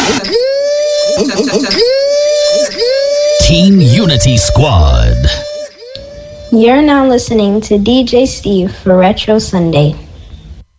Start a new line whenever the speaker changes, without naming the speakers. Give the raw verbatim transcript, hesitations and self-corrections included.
Team Unity Squad.
You're now listening to D J Steve for Retro Sunday.